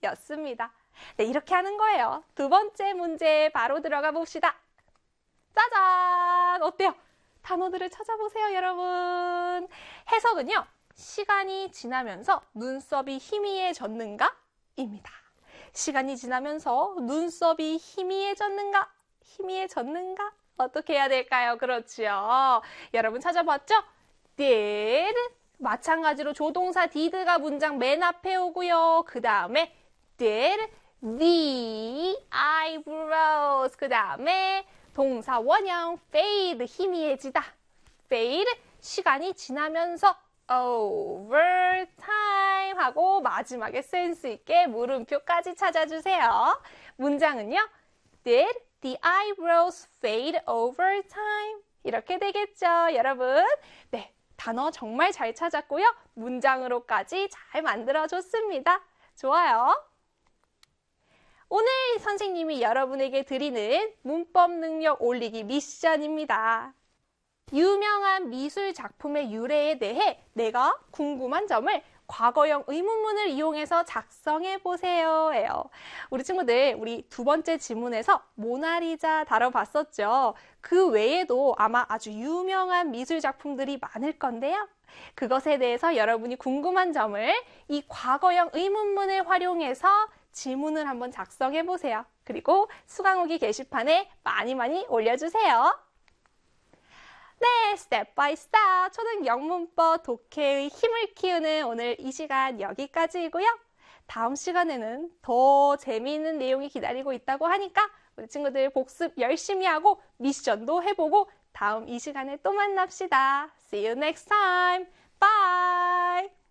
였습니다. 네, 이렇게 하는 거예요. 두 번째 문제 바로 들어가 봅시다. 짜잔! 어때요? 단어들을 찾아보세요, 여러분. 해석은요. 시간이 지나면서 눈썹이 희미해졌는가? 입니다. 시간이 지나면서 눈썹이 희미해졌는가? 희미해졌는가? 어떻게 해야 될까요? 그렇지요. 여러분 찾아봤죠? did. 마찬가지로 조동사 did가 문장 맨 앞에 오고요. 그 다음에 did the eyebrows. 그 다음에 동사 원형 fade. 희미해지다. fade. 시간이 지나면서 over time 하고 마지막에 센스 있게 물음표까지 찾아주세요. 문장은요. Did the eyebrows fade over time? 이렇게 되겠죠, 여러분? 네, 단어 정말 잘 찾았고요. 문장으로까지 잘 만들어줬습니다. 좋아요. 오늘 선생님이 여러분에게 드리는 문법 능력 올리기 미션입니다. 유명한 미술 작품의 유래에 대해 내가 궁금한 점을 과거형 의문문을 이용해서 작성해 보세요. 예요. 우리 친구들, 우리 두 번째 지문에서 모나리자 다뤄봤었죠. 그 외에도 아마 아주 유명한 미술 작품들이 많을 건데요. 그것에 대해서 여러분이 궁금한 점을 이 과거형 의문문을 활용해서 지문을 한번 작성해 보세요. 그리고 수강후기 게시판에 많이 올려주세요. 네, 스텝 바이 스텝 초등 영문법 독해의 힘을 키우는 오늘 이 시간 여기까지이고요. 다음 시간에는 더 재미있는 내용이 기다리고 있다고 하니까 우리 친구들 복습 열심히 하고 미션도 해보고 다음 이 시간에 또 만납시다. See you next time. Bye!